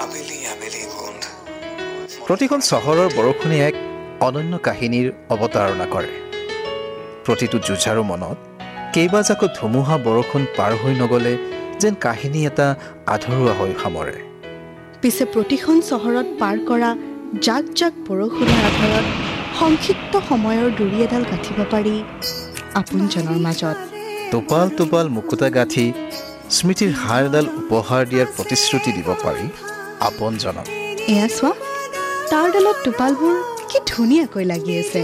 আবেলি আবেলি গোন্ধ প্ৰতিখন চহৰৰ বৰষুণে এক অনন্য কাহিনীৰ অৱতাৰণা কৰে। প্ৰতিটো যুঁজাৰু মনত কেইবাজাকো ধুমুহা বৰষুণ পাৰ হৈ নগ'লে যেন কাহিনী এটা আধৰুৱা হৈ সামৰে। পিছে প্ৰতিখন চহৰত পাৰ কৰা জাক জাক বৰষুণৰ আধাৰত সংক্ষিপ্ত সময়ৰ ডুৰি এডাল গাঁঠিব পাৰি আপোনজনৰ মাজত। টোপাল টোপাল মুকুতা গাঁঠি স্মৃতিৰ হাৰ এডাল উপহাৰ দিয়াৰ প্ৰতিশ্ৰুতি দিব পাৰি আপোনজনক। এয়া চোৱা, তাৰ ডালত টোপালবোৰ কি ধুনীয়াকৈ লাগি আছে।